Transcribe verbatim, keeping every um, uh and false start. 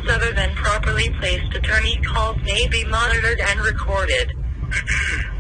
other than properly placed attorney calls may be monitored and recorded.